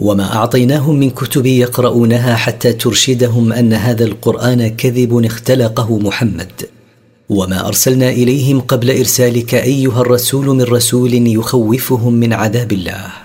وما أعطيناهم من كتب يقرؤونها حتى ترشدهم أن هذا القرآن كذب اختلقه محمد. وما أرسلنا إليهم قبل إرسالك أيها الرسول من رسول يخوفهم من عذاب الله.